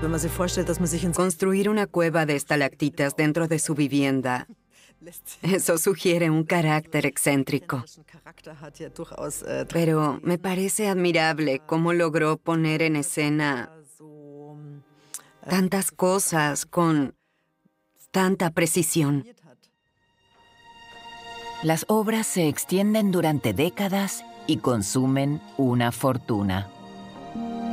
Construir una cueva de estalactitas dentro de su vivienda, eso sugiere un carácter excéntrico. Pero me parece admirable cómo logró poner en escena tantas cosas con tanta precisión. Las obras se extienden durante décadas y consumen una fortuna.